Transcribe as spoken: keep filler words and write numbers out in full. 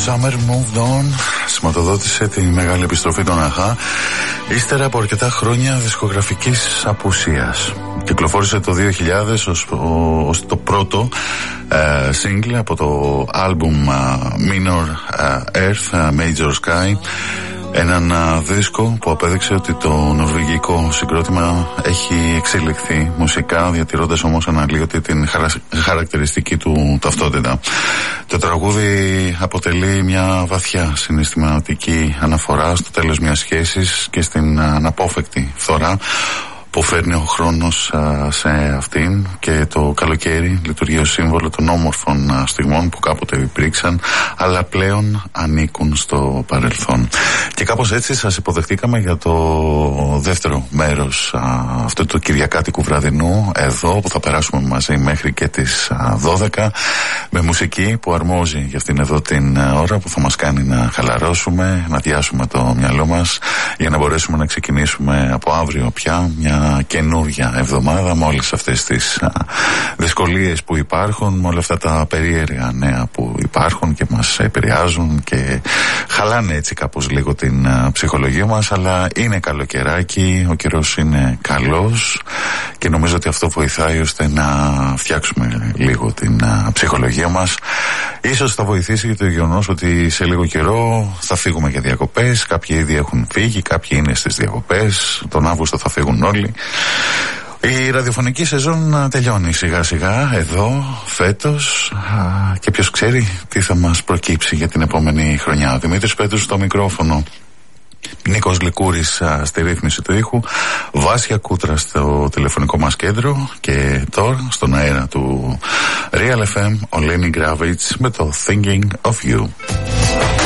Summer Moved On σηματοδότησε τη μεγάλη επιστροφή των ΑΧΑ ύστερα από αρκετά χρόνια δισκογραφικής απουσίας. Κυκλοφόρησε το δύο χιλιάδες ως, ως το πρώτο ε, single από το άλμπουμ uh, Minor uh, Earth uh, Major Sky, έναν uh, δίσκο που απέδειξε ότι το νορβηγικό συγκρότημα έχει εξελιχθεί μουσικά, διατηρώντας όμως αναλύωτη την χαρα... χαρακτηριστική του ταυτότητα. Το τραγούδι αποτελεί μια βαθιά συναισθηματική αναφορά στο τέλος μιας σχέσης και στην αναπόφευκτη φθορά που φέρνει ο χρόνος α, σε αυτήν, και το καλοκαίρι λειτουργεί ως σύμβολο των όμορφων α, στιγμών που κάποτε υπήρξαν αλλά πλέον ανήκουν στο παρελθόν. Και κάπως έτσι σας υποδεχτήκαμε για το δεύτερο μέρος α, αυτού του κυριακάτικου βραδινού εδώ, που θα περάσουμε μαζί μέχρι και τις α, δώδεκα με μουσική που αρμόζει για αυτήν εδώ την α, ώρα, που θα μας κάνει να χαλαρώσουμε, να διάσουμε το μυαλό μας για να μπορέσουμε να ξεκινήσουμε από αύριο πια μια καινούργια εβδομάδα με όλες αυτές τις α, δυσκολίες που υπάρχουν, με όλα αυτά τα περίεργα νέα που υπάρχουν και μας επηρεάζουν και χαλάνε έτσι κάπως λίγο την α, ψυχολογία μας, αλλά είναι καλοκαιράκι, ο καιρός είναι καλός και νομίζω ότι αυτό βοηθάει ώστε να φτιάξουμε λίγο την α, ψυχολογία μας. Ίσως θα βοηθήσει και το γεγονός ότι σε λίγο καιρό θα φύγουμε για διακοπές. Κάποιοι ήδη έχουν φύγει, κάποιοι είναι στις διακοπές. Τον Αύγουστο θα φύγουν όλοι. Η ραδιοφωνική σεζόν τελειώνει σιγά σιγά εδώ φέτος, και ποιος ξέρει τι θα μας προκύψει για την επόμενη χρονιά. Δημήτρης Πέτρους στο μικρόφωνο, Νίκος Λικούρης α, στη ρύθμιση του ήχου, Βάσια Κούτρα στο τηλεφωνικό μας κέντρο, και τώρα στον αέρα του Real εφ εμ ο Lenny Kravitz με το Thinking of You.